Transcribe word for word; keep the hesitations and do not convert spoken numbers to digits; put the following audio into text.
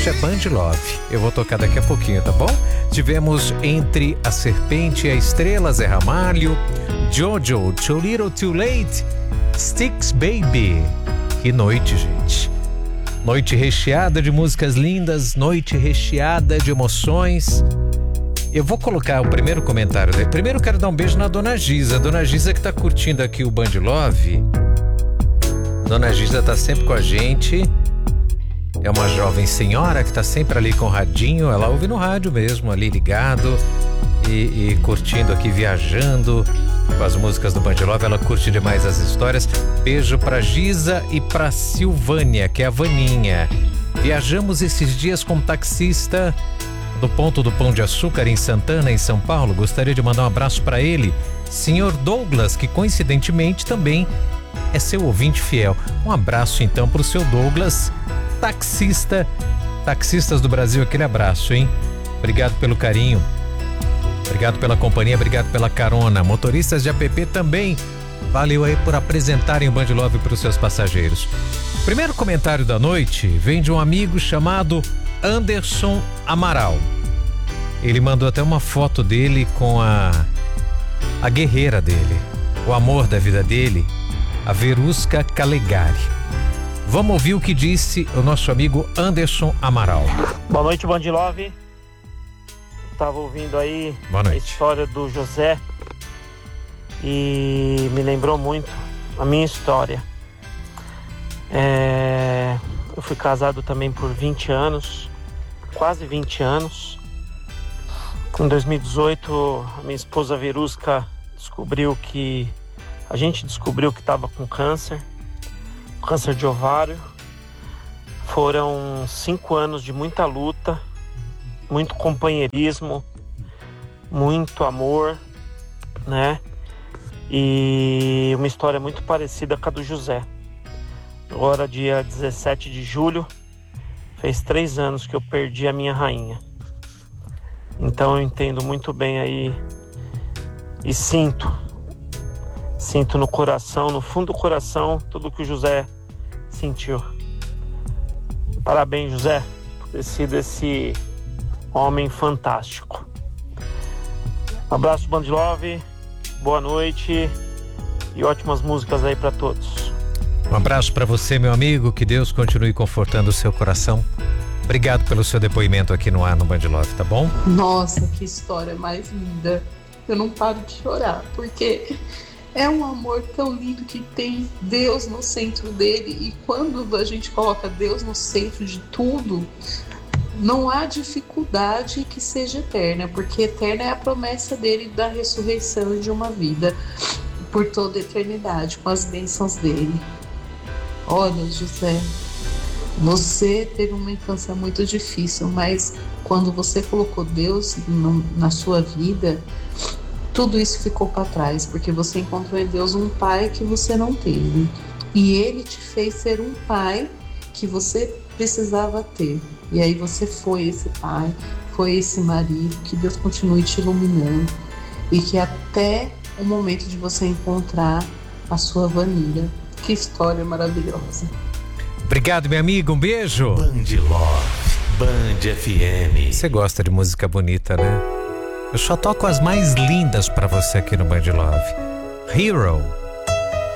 Este é Band Love. Eu vou tocar daqui a pouquinho, tá bom? Tivemos Entre a Serpente e a Estrela, Zé Ramalho, Jojo, Too Little Too Late, Styx Baby. Que noite, gente. Noite recheada de músicas lindas, noite recheada de emoções. Eu vou colocar o primeiro comentário dele. Primeiro eu quero dar um beijo na Dona Giza. Dona Giza que tá curtindo aqui o Band Love. Dona Giza tá sempre com a gente. É uma jovem senhora que tá sempre ali com o radinho. Ela ouve no rádio mesmo, ali ligado. E, e curtindo aqui, viajando com as músicas do Band Love. Ela curte demais as histórias. Beijo pra Giza e pra Silvânia, que é a Vaninha. Viajamos esses dias como taxista do ponto do Pão de Açúcar em Santana, em São Paulo. Gostaria de mandar um abraço para ele, senhor Douglas, que coincidentemente também é seu ouvinte fiel. Um abraço então para o seu Douglas, taxista, taxistas do Brasil, aquele abraço, hein? Obrigado pelo carinho, obrigado pela companhia, obrigado pela carona. Motoristas de app também, valeu aí por apresentarem o Band Love para os seus passageiros. Primeiro comentário da noite vem de um amigo chamado Anderson Amaral. Ele mandou até uma foto dele com a a guerreira dele, o amor da vida dele, a Verusca Calegari. Vamos ouvir o que disse o nosso amigo Anderson Amaral. Boa noite, Band Love. Estava ouvindo aí a história do José e me lembrou muito a minha história. É... Eu fui casado também por vinte anos, quase vinte anos. Em dois mil e dezoito, a minha esposa Verusca descobriu que... A gente descobriu que estava com câncer, câncer de ovário. Foram cinco anos de muita luta, muito companheirismo, muito amor, né? E uma história muito parecida com a do José. Agora, dia dezessete de julho, fez três anos que eu perdi a minha rainha. Então eu entendo muito bem aí e sinto, sinto no coração, no fundo do coração, tudo que o José sentiu. Parabéns, José, por ter sido esse homem fantástico. Um abraço, Band Love, boa noite e ótimas músicas aí para todos. Um abraço para você, meu amigo, que Deus continue confortando o seu coração. Obrigado pelo seu depoimento aqui no ar no Band Love, tá bom? Nossa, que história mais linda. Eu não paro de chorar, porque é um amor tão lindo que tem Deus no centro dele. E quando a gente coloca Deus no centro de tudo, não há dificuldade que seja eterna, porque eterna é a promessa dele da ressurreição de uma vida por toda a eternidade, com as bênçãos dele. Olha, José, você teve uma infância muito difícil, mas quando você colocou Deus no, na sua vida, tudo isso ficou para trás, porque você encontrou em Deus um pai que você não teve. E ele te fez ser um pai que você precisava ter. E aí você foi esse pai, foi esse marido. Que Deus continue te iluminando e que até o momento de você encontrar a sua Vanilla. Que história maravilhosa. Obrigado, meu amigo, um beijo. Band Love, Band F M. Você gosta de música bonita, né? Eu só toco as mais lindas pra você aqui no Band Love. Hero,